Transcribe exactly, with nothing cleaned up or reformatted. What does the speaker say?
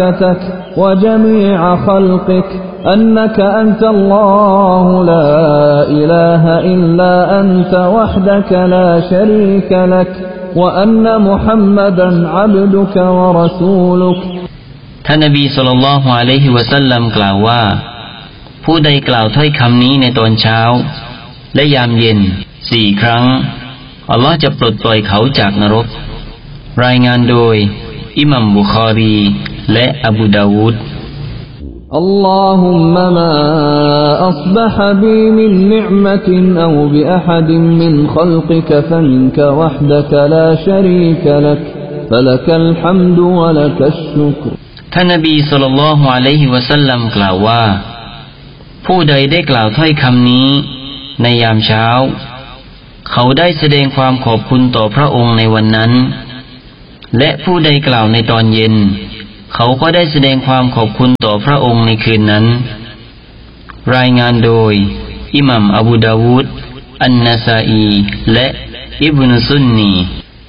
وجميع خلقك أنك أنت الله لا إله إلا أنت وحدك لا شريك لك وأن محمدا عبدك ورسولك ท่านนบีศ็อลลัลลอฮุอะลัยฮิวะซัลลัมกล่าวว่าผู้ใดกล่าวถ้อยคำนี้ในตอนเช้าและยามเย็นสี่ครั้งอัลลอฮ์จะปลดปล่อยเขาจากนรกรายงานโดยอิหมัมบุคอรีและอบูดาวูด اللهم ما أصبح بي من نعمة أو بأحد من خلقك فمنك وحدك لا شريك لك فلك الحمد ولك الشكر ท่านนบีศ็อลลัลลอฮุอะลัยฮิวะซัลลัมกล่าวว่าผู้ใดได้กล่าวถ้อยคำนี้ในยามเช้าเขาได้แสดงความขอบคุณต่อพระองค์ในวันนั้นและผู้ใดกล่าวในตอนเย็นเขาก็ได้แสดงความขอบคุณต่อพระองค์ในคืนนั้นรายงานโดยอิหมัมอบูดาวูดอันนาซาอีและอิบนุซุนนี